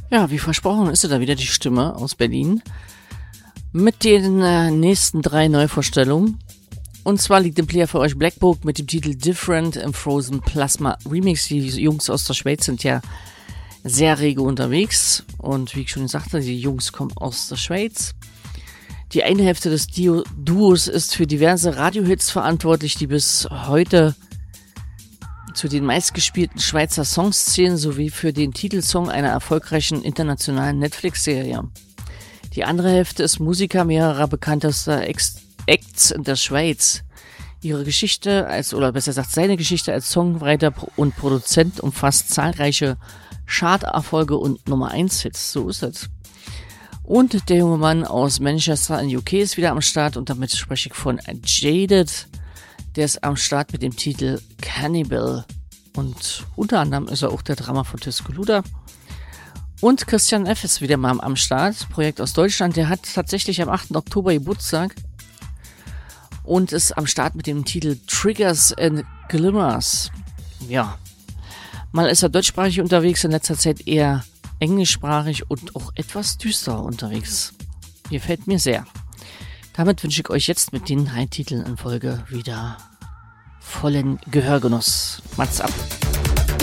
Ja, wie versprochen ist da wieder die Stimme aus Berlin mit den nächsten 3 Neuvorstellungen. Und zwar liegt im Player für euch Black Book mit dem Titel Different im Frozen Plasma Remix. Die Jungs aus der Schweiz sind ja sehr rege unterwegs. Und wie ich schon sagte, die Jungs kommen aus der Schweiz. Die eine Hälfte des Duos ist für diverse Radiohits verantwortlich, die bis heute zu den meistgespielten Schweizer Songs zählen, sowie für den Titelsong einer erfolgreichen internationalen Netflix-Serie. Die andere Hälfte ist Musiker mehrerer bekanntester Acts in der Schweiz. Ihre Geschichte seine Geschichte als Songwriter und Produzent umfasst zahlreiche Chart-Erfolge und Nummer-1-Hits. So ist es. Und der junge Mann aus Manchester in UK ist wieder am Start und damit spreche ich von Jaded. Der ist am Start mit dem Titel Cannibal und unter anderem ist er auch der Drummer von Tuscaloosa. Und Christian F. ist wieder mal am Start, Projekt aus Deutschland. Der hat tatsächlich am 8. Oktober Geburtstag und ist am Start mit dem Titel Triggers and Glimmers. Ja, mal ist er deutschsprachig unterwegs, in letzter Zeit eher englischsprachig und auch etwas düsterer unterwegs. Gefällt mir sehr. Damit wünsche ich euch jetzt mit den 3 Titeln in Folge wieder vollen Gehörgenuss. Macht's ab.